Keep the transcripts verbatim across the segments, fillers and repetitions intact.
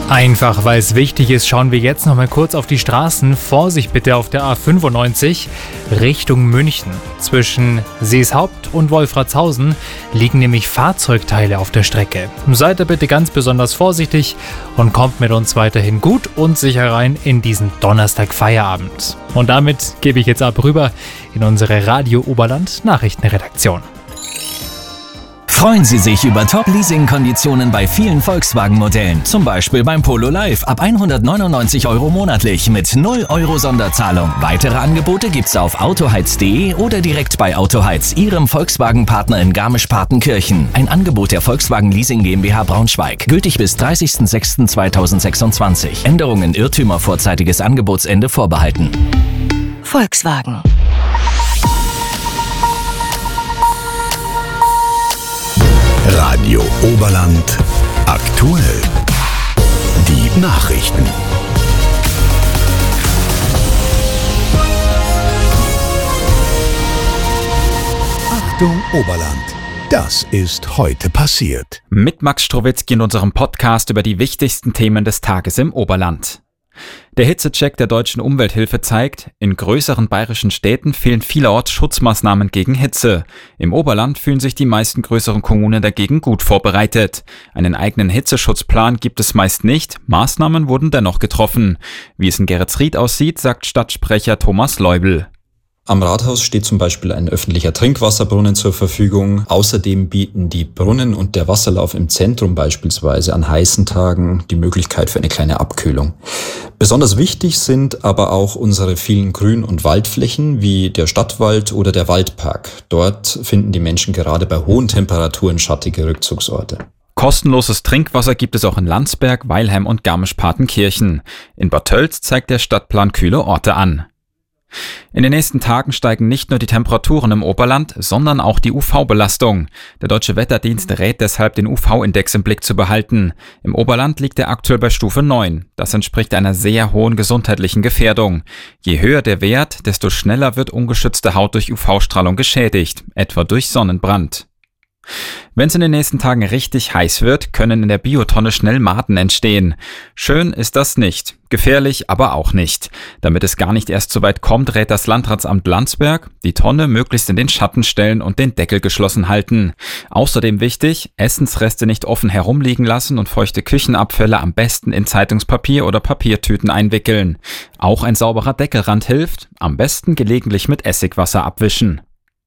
Einfach weil es wichtig ist, schauen wir jetzt noch mal kurz auf die Straßen. Vorsicht bitte auf der A fünfundneunzig Richtung München. Zwischen Seeshaupt und Wolfratshausen liegen nämlich Fahrzeugteile auf der Strecke. Seid da bitte ganz besonders vorsichtig und kommt mit uns weiterhin gut und sicher rein in diesen Donnerstag-Feierabend. Und damit gebe ich jetzt ab rüber in unsere Radio Oberland Nachrichtenredaktion. Freuen Sie sich über Top-Leasing-Konditionen bei vielen Volkswagen-Modellen. Zum Beispiel beim Polo Live ab hundertneunundneunzig Euro monatlich mit null Euro Sonderzahlung. Weitere Angebote gibt's auf autoheiz punkt de oder direkt bei Autoheiz, Ihrem Volkswagen-Partner in Garmisch-Partenkirchen. Ein Angebot der Volkswagen Leasing GmbH Braunschweig. Gültig bis dreißigster sechster zweitausendsechsundzwanzig. Änderungen, Irrtümer, vorzeitiges Angebotsende vorbehalten. Volkswagen. Radio Oberland aktuell. Die Nachrichten. Achtung Oberland. Das ist heute passiert. Mit Max Strowitzki in unserem Podcast über die wichtigsten Themen des Tages im Oberland. Der Hitzecheck der Deutschen Umwelthilfe zeigt, in größeren bayerischen Städten fehlen vielerorts Schutzmaßnahmen gegen Hitze. Im Oberland fühlen sich die meisten größeren Kommunen dagegen gut vorbereitet. Einen eigenen Hitzeschutzplan gibt es meist nicht, Maßnahmen wurden dennoch getroffen. Wie es in Geretsried aussieht, sagt Stadtsprecher Thomas Leubel. Am Rathaus steht zum Beispiel ein öffentlicher Trinkwasserbrunnen zur Verfügung. Außerdem bieten die Brunnen und der Wasserlauf im Zentrum beispielsweise an heißen Tagen die Möglichkeit für eine kleine Abkühlung. Besonders wichtig sind aber auch unsere vielen Grün- und Waldflächen wie der Stadtwald oder der Waldpark. Dort finden die Menschen gerade bei hohen Temperaturen schattige Rückzugsorte. Kostenloses Trinkwasser gibt es auch in Landsberg, Weilheim und Garmisch-Partenkirchen. In Bad Tölz zeigt der Stadtplan kühle Orte an. In den nächsten Tagen steigen nicht nur die Temperaturen im Oberland, sondern auch die U V-Belastung. Der Deutsche Wetterdienst rät deshalb, den U V-Index im Blick zu behalten. Im Oberland liegt er aktuell bei Stufe neun. Das entspricht einer sehr hohen gesundheitlichen Gefährdung. Je höher der Wert, desto schneller wird ungeschützte Haut durch U V-Strahlung geschädigt, etwa durch Sonnenbrand. Wenn es in den nächsten Tagen richtig heiß wird, können in der Biotonne schnell Maden entstehen. Schön ist das nicht, gefährlich aber auch nicht. Damit es gar nicht erst so weit kommt, rät das Landratsamt Landsberg, die Tonne möglichst in den Schatten stellen und den Deckel geschlossen halten. Außerdem wichtig, Essensreste nicht offen herumliegen lassen und feuchte Küchenabfälle am besten in Zeitungspapier oder Papiertüten einwickeln. Auch ein sauberer Deckelrand hilft, am besten gelegentlich mit Essigwasser abwischen.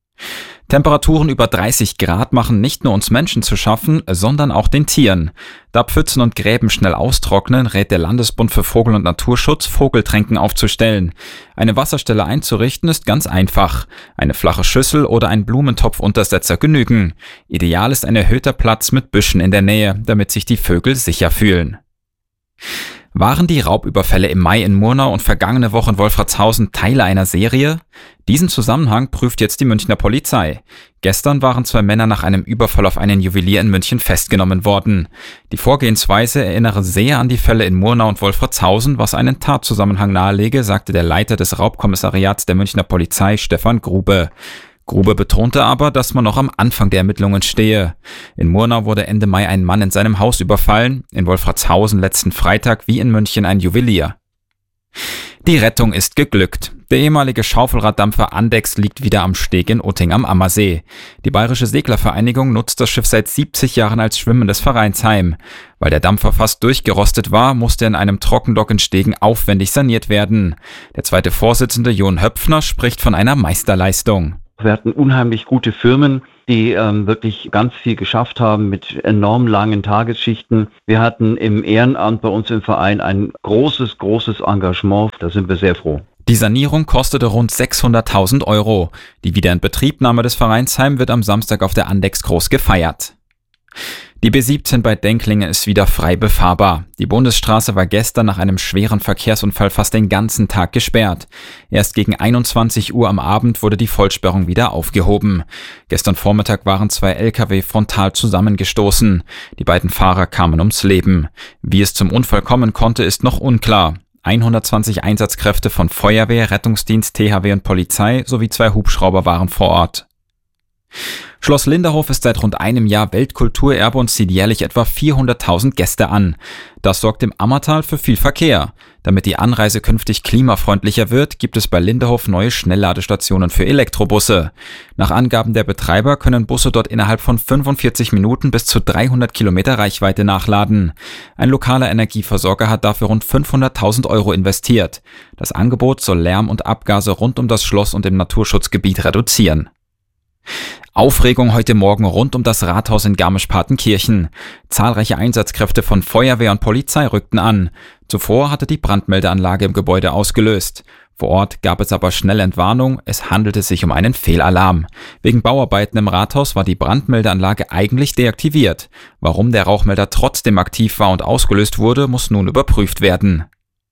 Temperaturen über dreißig Grad machen nicht nur uns Menschen zu schaffen, sondern auch den Tieren. Da Pfützen und Gräben schnell austrocknen, rät der Landesbund für Vogel- und Naturschutz, Vogeltränken aufzustellen. Eine Wasserstelle einzurichten ist ganz einfach. Eine flache Schüssel oder ein Blumentopfuntersetzer genügen. Ideal ist ein erhöhter Platz mit Büschen in der Nähe, damit sich die Vögel sicher fühlen. Waren die Raubüberfälle im Mai in Murnau und vergangene Woche in Wolfratshausen Teile einer Serie? Diesen Zusammenhang prüft jetzt die Münchner Polizei. Gestern waren zwei Männer nach einem Überfall auf einen Juwelier in München festgenommen worden. Die Vorgehensweise erinnere sehr an die Fälle in Murnau und Wolfratshausen, was einen Tatzusammenhang nahelege, sagte der Leiter des Raubkommissariats der Münchner Polizei, Stefan Grube. Grube betonte aber, dass man noch am Anfang der Ermittlungen stehe. In Murnau wurde Ende Mai ein Mann in seinem Haus überfallen, in Wolfratshausen letzten Freitag wie in München ein Juwelier. Die Rettung ist geglückt. Der ehemalige Schaufelraddampfer Andex liegt wieder am Steg in Utting am Ammersee. Die Bayerische Seglervereinigung nutzt das Schiff seit siebzig Jahren als schwimmendes Vereinsheim. Weil der Dampfer fast durchgerostet war, musste in einem Trockendock in Stegen aufwendig saniert werden. Der zweite Vorsitzende Jon Höpfner spricht von einer Meisterleistung. Wir hatten unheimlich gute Firmen, die ähm, wirklich ganz viel geschafft haben mit enorm langen Tagesschichten. Wir hatten im Ehrenamt bei uns im Verein ein großes, großes Engagement. Da sind wir sehr froh. Die Sanierung kostete rund sechshunderttausend Euro. Die Wiederinbetriebnahme des Vereinsheim wird am Samstag auf der Andex groß gefeiert. Die B siebzehn bei Denklingen ist wieder frei befahrbar. Die Bundesstraße war gestern nach einem schweren Verkehrsunfall fast den ganzen Tag gesperrt. Erst gegen einundzwanzig Uhr am Abend wurde die Vollsperrung wieder aufgehoben. Gestern Vormittag waren zwei L K W frontal zusammengestoßen. Die beiden Fahrer kamen ums Leben. Wie es zum Unfall kommen konnte, ist noch unklar. hundertzwanzig Einsatzkräfte von Feuerwehr, Rettungsdienst, T H W und Polizei sowie zwei Hubschrauber waren vor Ort. Schloss Linderhof ist seit rund einem Jahr Weltkulturerbe und zieht jährlich etwa vierhunderttausend Gäste an. Das sorgt im Ammertal für viel Verkehr. Damit die Anreise künftig klimafreundlicher wird, gibt es bei Linderhof neue Schnellladestationen für Elektrobusse. Nach Angaben der Betreiber können Busse dort innerhalb von fünfundvierzig Minuten bis zu dreihundert Kilometer Reichweite nachladen. Ein lokaler Energieversorger hat dafür rund fünfhunderttausend Euro investiert. Das Angebot soll Lärm und Abgase rund um das Schloss und im Naturschutzgebiet reduzieren. Aufregung heute Morgen rund um das Rathaus in Garmisch-Partenkirchen. Zahlreiche Einsatzkräfte von Feuerwehr und Polizei rückten an. Zuvor hatte die Brandmeldeanlage im Gebäude ausgelöst. Vor Ort gab es aber schnell Entwarnung, es handelte sich um einen Fehlalarm. Wegen Bauarbeiten im Rathaus war die Brandmeldeanlage eigentlich deaktiviert. Warum der Rauchmelder trotzdem aktiv war und ausgelöst wurde, muss nun überprüft werden.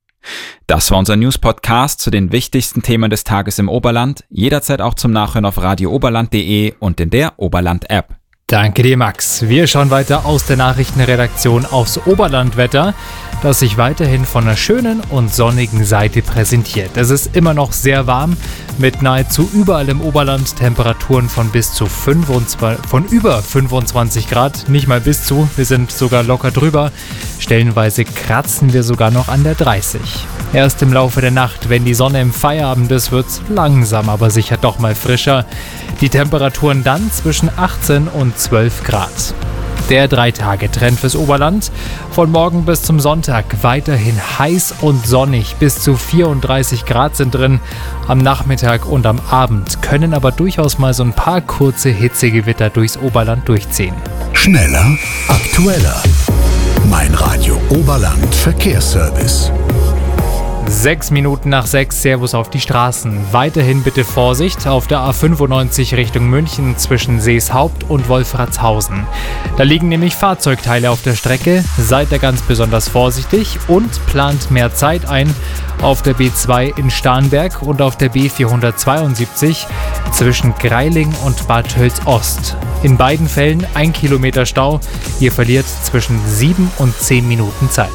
Das war unser News-Podcast zu den wichtigsten Themen des Tages im Oberland. Jederzeit auch zum Nachhören auf radio oberland punkt de und in der Oberland-App. Danke dir, Max. Wir schauen weiter aus der Nachrichtenredaktion aufs Oberlandwetter, das sich weiterhin von einer schönen und sonnigen Seite präsentiert. Es ist immer noch sehr warm, mit nahezu überall im Oberland Temperaturen von bis zu fünfundzwanzig, von über fünfundzwanzig Grad, nicht mal bis zu, wir sind sogar locker drüber. Stellenweise kratzen wir sogar noch an der dreißig. Erst im Laufe der Nacht, wenn die Sonne im Feierabend ist, wird es langsam, aber sicher doch mal frischer. Die Temperaturen dann zwischen achtzehn und zwölf Grad. Der Drei-Tage-Trend fürs Oberland. Von morgen bis zum Sonntag weiterhin heiß und sonnig. Bis zu vierunddreißig Grad sind drin. Am Nachmittag und am Abend können aber durchaus mal so ein paar kurze Hitzegewitter durchs Oberland durchziehen. Schneller, aktueller. Mein Radio Oberland Verkehrsservice. Sechs Minuten nach sechs, Servus auf die Straßen. Weiterhin bitte Vorsicht auf der A fünfundneunzig Richtung München zwischen Seeshaupt und Wolfratshausen. Da liegen nämlich Fahrzeugteile auf der Strecke. Seid da ganz besonders vorsichtig und plant mehr Zeit ein auf der B zwei in Starnberg und auf der B vierhundertzweiundsiebzig zwischen Greiling und Bad Tölz-Ost. In beiden Fällen ein Kilometer Stau. Ihr verliert zwischen sieben und zehn Minuten Zeit.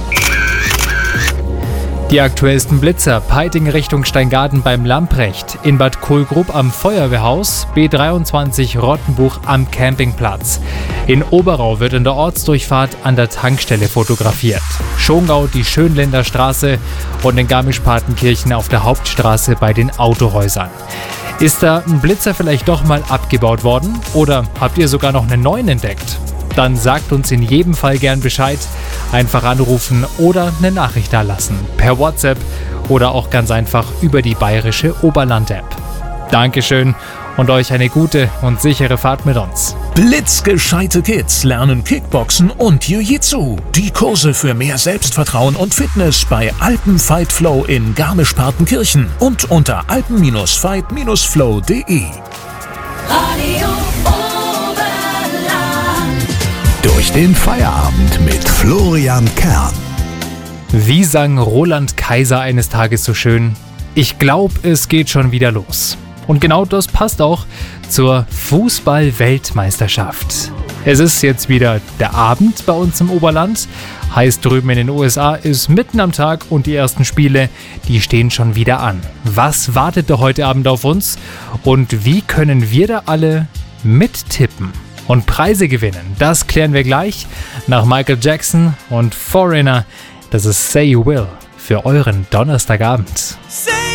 Die aktuellsten Blitzer: Peiting Richtung Steingaden beim Lamprecht, in Bad Kohlgrub am Feuerwehrhaus, B dreiundzwanzig Rottenbuch am Campingplatz. In Oberau wird in der Ortsdurchfahrt an der Tankstelle fotografiert. Schongau die Schönländer Straße und in Garmisch-Partenkirchen auf der Hauptstraße bei den Autohäusern. Ist da ein Blitzer vielleicht doch mal abgebaut worden oder habt ihr sogar noch einen neuen entdeckt? Dann sagt uns in jedem Fall gern Bescheid. Einfach anrufen oder eine Nachricht dalassen. Per WhatsApp oder auch ganz einfach über die bayerische Oberland-App. Dankeschön und euch eine gute und sichere Fahrt mit uns. Blitzgescheite Kids lernen Kickboxen und Jiu-Jitsu. Die Kurse für mehr Selbstvertrauen und Fitness bei Alpen Fight Flow in Garmisch-Partenkirchen und unter alpen Fight Flow punkt de. Radio Durch den Feierabend mit Florian Kern. Wie sang Roland Kaiser eines Tages so schön: Ich glaub, es geht schon wieder los. Und genau das passt auch zur Fußball-Weltmeisterschaft. Es ist jetzt wieder der Abend bei uns im Oberland. Heißt, drüben in den U S A ist mitten am Tag und die ersten Spiele, die stehen schon wieder an. Was wartet da heute Abend auf uns? Und wie können wir da alle mittippen und Preise gewinnen? Das klären wir gleich nach Michael Jackson und Foreigner. Das ist Say You Will für euren Donnerstagabend. Say